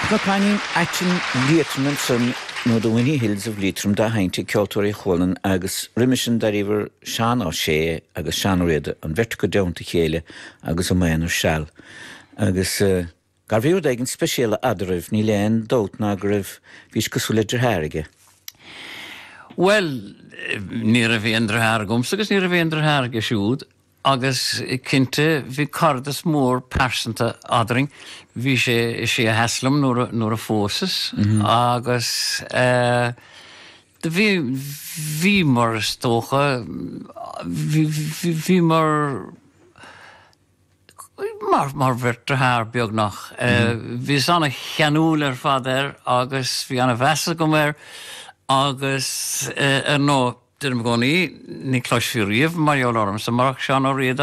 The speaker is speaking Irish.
Gopani Achin Leitrim son no the Winnie Hills of Leitrim da hainte Kyotori Holland agus Rimishin da river Shan O'Shea agus Shan Red and vertical down to Chéile agus a man or shall agus Garviu dagin special adriv ni len dot na grif vis kusuledger harige. Well, níor a bhí andra hargum, agus níor a bhí andra harge siúd, agus cinte bhí cardas mór persanta adring, bhí sé a heslam nór a fósas, agus bhí mar stócha, bhí mar vertra haar beagnach. Bhí sanna cheanúil fader, agus bhí anna vesa go agus no dyrm goni ni clois fi rif Mario Lawrence a marach Sean O'Reilly